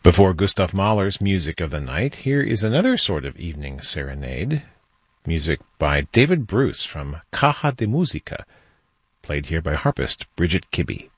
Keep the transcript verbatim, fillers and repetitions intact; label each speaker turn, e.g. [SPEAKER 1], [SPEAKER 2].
[SPEAKER 1] Before Gustav Mahler's Music of the Night, here is another sort of evening serenade. Music by David Bruce from Caja de Música, played here by harpist Bridget Kibbe.